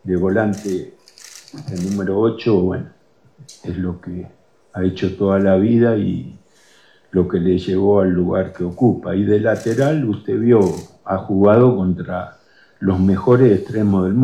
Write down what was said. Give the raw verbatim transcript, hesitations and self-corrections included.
de volante, el número ocho, bueno, es lo que ha hecho toda la vida y lo que le llevó al lugar que ocupa. Y de lateral, usted vio, ha jugado contra los mejores extremos del mundo.